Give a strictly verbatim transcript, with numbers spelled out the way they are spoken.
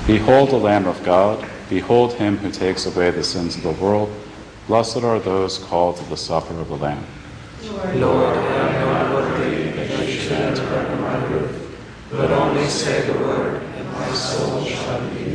Behold the Lamb of God. Behold him who takes away the sins of the world. Blessed are those called to the supper of the Lamb. Lord, I am not worthy that you should enter under my roof, but only say the word, and my soul shall be